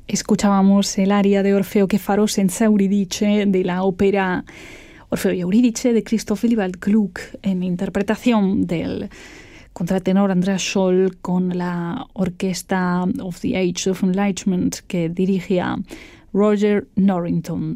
Escuchábamos el aria de Orfeo che farò senza Euridice de la ópera Orfeo y Eurídice de Christoph Willibald Gluck, en interpretación del contratenor Andreas Scholl con la orquesta of the Age of Enlightenment que dirigía Roger Norrington.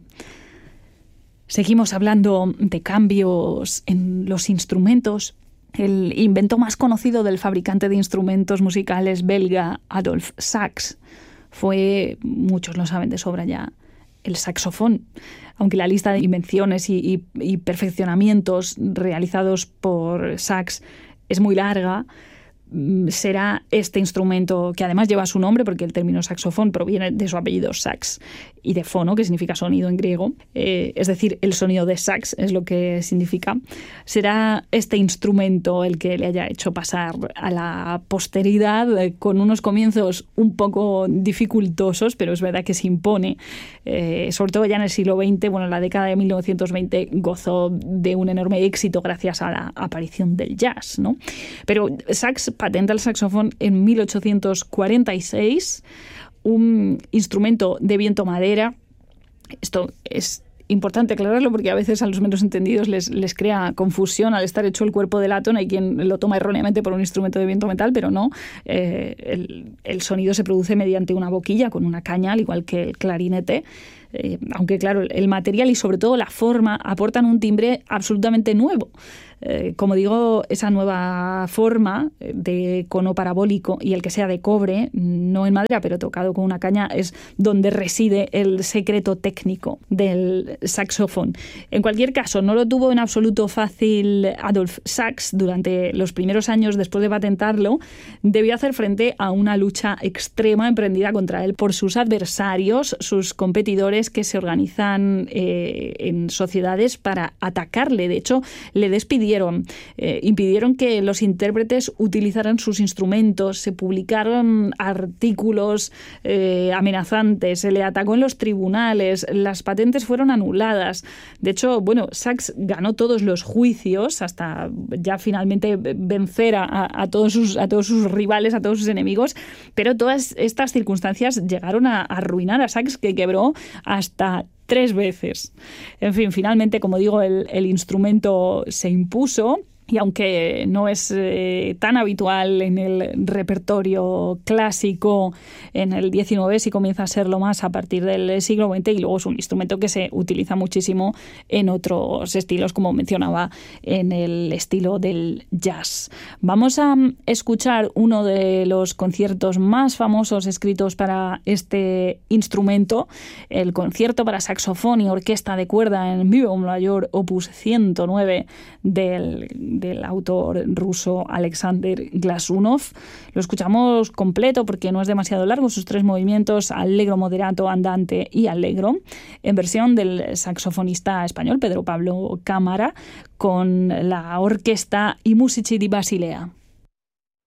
Seguimos hablando de cambios en los instrumentos. El invento más conocido del fabricante de instrumentos musicales belga Adolphe Sax fue, muchos lo saben de sobra ya, el saxofón. Aunque la lista de invenciones y perfeccionamientos realizados por Sax es muy larga, será este instrumento, que además lleva su nombre porque el término saxofón proviene de su apellido Sax y de fono, que significa sonido en griego, es decir, el sonido de sax es lo que significa. Será este instrumento el que le haya hecho pasar a la posteridad con unos comienzos un poco dificultosos, pero es verdad que se impone, sobre todo ya en el siglo XX. Bueno, la década de 1920 gozó de un enorme éxito gracias a la aparición del jazz, ¿no? Pero Sax patenta el saxofón en 1846, un instrumento de viento-madera. Esto es importante aclararlo porque a veces a los menos entendidos les crea confusión al estar hecho el cuerpo de latón. Hay quien lo toma erróneamente por un instrumento de viento metal, pero no. El sonido se produce mediante una boquilla con una caña, al igual que el clarinete. Aunque claro, el material y sobre todo la forma aportan un timbre absolutamente nuevo. Como digo, esa nueva forma de cono parabólico y el que sea de cobre, no en madera, pero tocado con una caña, es donde reside el secreto técnico del saxofón. En cualquier caso, no lo tuvo en absoluto fácil Adolphe Sax. Durante los primeros años después de patentarlo, debió hacer frente a una lucha extrema emprendida contra él por sus adversarios, sus competidores, que se organizan en sociedades para atacarle. De hecho, le despidieron. Impidieron que los intérpretes utilizaran sus instrumentos, se publicaron artículos amenazantes, se le atacó en los tribunales, las patentes fueron anuladas. De hecho, bueno, Sax ganó todos los juicios hasta ya finalmente vencer a todos sus rivales, a todos sus enemigos, pero todas estas circunstancias llegaron a arruinar a Sax, que quebró hasta 3 veces. En fin, finalmente, como digo, el instrumento se impuso. Y aunque no es tan habitual en el repertorio clásico en el XIX, sí comienza a serlo más a partir del siglo XX, y luego es un instrumento que se utiliza muchísimo en otros estilos, como mencionaba, en el estilo del jazz. Vamos a escuchar uno de los conciertos más famosos escritos para este instrumento, el concierto para saxofón y orquesta de cuerda en vivo mayor opus 109 del autor ruso Alexander Glasunov. Lo escuchamos completo porque no es demasiado largo, sus 3 movimientos, allegro, moderato, andante y allegro, en versión del saxofonista español Pedro Pablo Cámara, con la orquesta I Musici di Basilea.